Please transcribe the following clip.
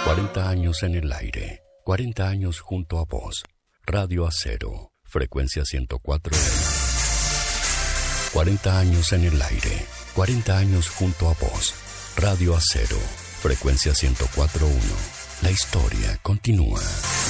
40 años en el aire, 40 años junto a vos. Radio Acero, frecuencia 104. 40 años en el aire, 40 años junto a vos. Radio Acero, frecuencia 104.1. La historia continúa.